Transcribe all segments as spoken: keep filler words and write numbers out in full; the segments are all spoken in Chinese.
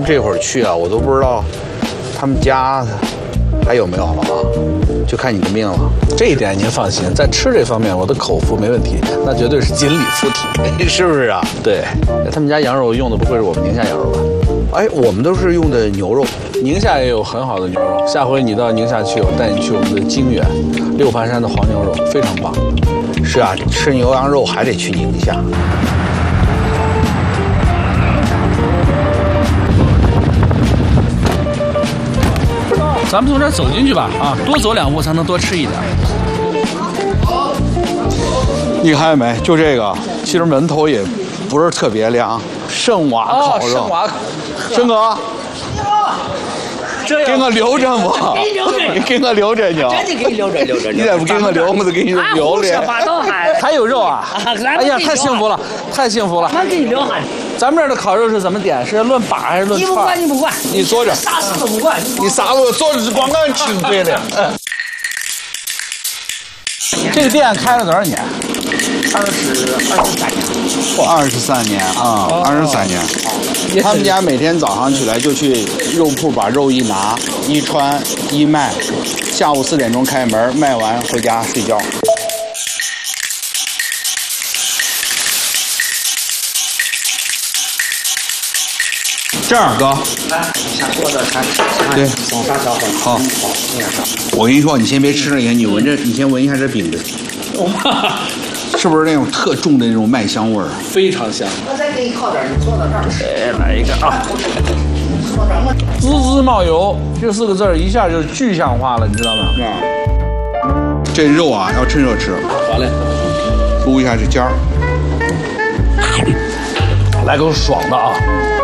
这会儿去啊，我都不知道他们家还有没有了啊，就看你的命了。 这一点您放心，在吃这方面我的口福没问题，那绝对是锦鲤附体， 是不是啊？ 对，他们家羊肉用的不会是我们宁夏羊肉吧？ 哎，我们都是用的牛肉， 宁夏也有很好的牛肉。下回你到宁夏去，我带你去我们的靖远六盘山的黄牛肉，非常棒。 是啊，吃牛羊肉还得去宁夏。 咱们从这儿走进去吧，啊，多走两步才能多吃一点。 你看见没？就这个，其实门头也不是特别亮。圣瓦烤肉， 圣瓦， 申哥，给我留着不？给我留着呢。 真的给你留着留着。 你再不给我留，我都给你留了。 八道还还有肉啊！哎呀，太幸福了，太幸福了。 俺给你留下。 咱们这儿的烤肉是怎么点？是论把还是论串？ 你不管，你不管， 你坐着， 啥事都不管。 你啥都坐着，光俺清水的。 这个店开了多少年？ 二十二十三年。 二十三年啊，二十三年。他们家每天早上起来就去肉铺把肉一拿一穿一卖，下午四点钟开门，卖完回家睡觉。这样哥， 来，先坐这看， 对， 送啥小粉？ 好，我跟你说，你先别吃那个，你闻着，你先闻一下这饼子，是不是那种特重的那种麦香味儿？ 非常香。 我再给你靠点，你坐到这儿。 哎，来一个啊！滋滋冒油，这四个字儿一下就具象化了，你知道吗？ 啊，这肉啊要趁热吃。 好嘞， 撸一下这尖儿， 来口爽的啊！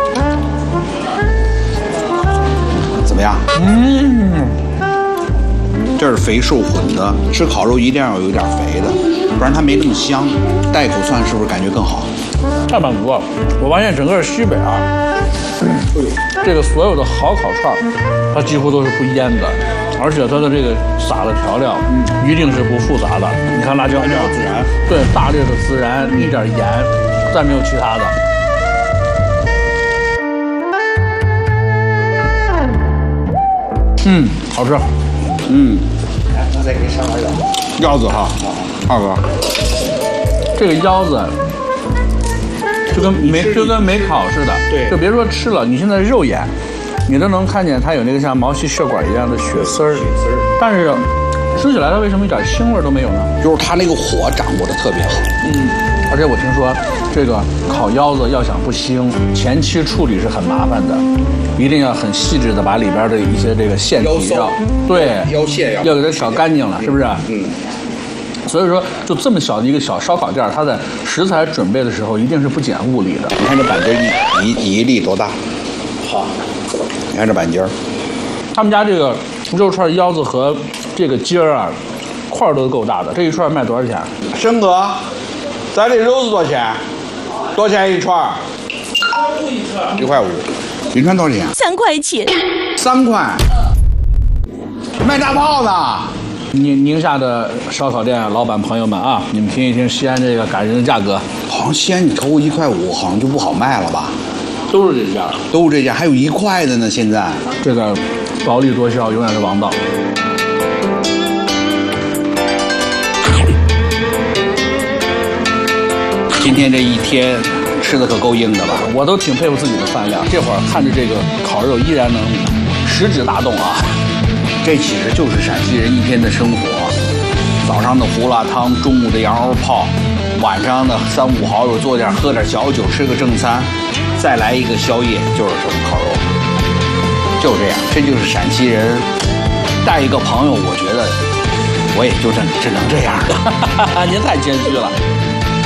怎么样？嗯，这是肥瘦混的，吃烤肉一定要有一点肥的，不然它没那么香。带口蒜是不是感觉更好？ 太满足了！我发现整个西北啊，这个所有的好烤串，它几乎都是不腌的，而且它的这个撒的调料，嗯，一定是不复杂的。你看辣椒面， 自然， 对，大略的孜然，一点盐，再没有其他的。嗯，好吃。 嗯， 来，我再给你上点腰。 腰子哈，二哥， 这个腰子就跟没就跟没烤似的， 对就别说吃了，你现在肉眼，你都能看见它有那个像毛细血管一样的血丝儿，但是吃起来它为什么一点腥味都没有呢？ 就是它那个火掌握的特别好。 嗯，而且我听说这个烤腰子要想不腥，前期处理是很麻烦的，一定要很细致的把里边的一些这个腺体要对腰线要要给它挑干净了，是不是？ 嗯。 所以说，就这么小的一个小烧烤店，它在食材准备的时候一定是不减物力的。 你看这板筋一一一粒多大？ 好， 你看这板筋儿， 他们家这个肉串腰子和这个筋儿啊，块儿都够大的。这一串卖多少钱？ 申哥，咱这肉是多少钱？多少钱一串？ 一串一块五。一串多少钱？ 三块钱。 三块。卖大炮呢？ 宁宁夏的烧烤店老板朋友们啊，你们听一听西安这个感人的价格， 好像西安你超过一块五，好像就不好卖了吧？ 都是这价， 都是这价，还有一块的呢。现在这个薄利多销永远是王道。 今天这一天吃的可够硬的吧？ 我都挺佩服自己的饭量，这会儿看着这个烤肉依然能食指大动啊。 这其实就是陕西人一天的生活，早上的胡辣汤，中午的羊肉泡，晚上的三五好友坐点喝点小酒，吃个正餐，再来一个宵夜，就是这种烤肉，就这样，这就是陕西人。带一个朋友，我觉得我也就这只能这样了。 您太谦虚了。